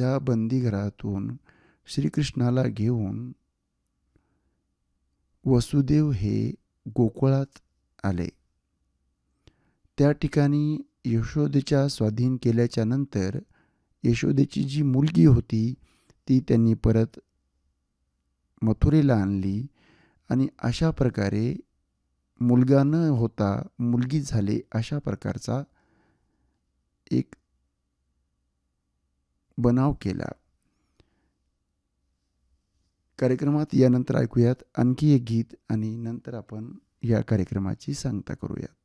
त्या बंदीघरातून श्रीकृष्णाला घेऊन वसुदेव हे गोकुळात आले. त्या ठिकाणी यशोदेच्या स्वाधीन केल्याच्या नंतर यशोदेची जी मुलगी होती ती त्यांनी परत मथुरेला आणली आणि अशा प्रकारे मुलगा न होता मुलगी झाले अशा प्रकारचा एक बनाव केला. कार्यक्रमात यानंतर ऐकूयात आणखी एक गीत आणि नंतर आपण या कार्यक्रमाची सांगता करूयात.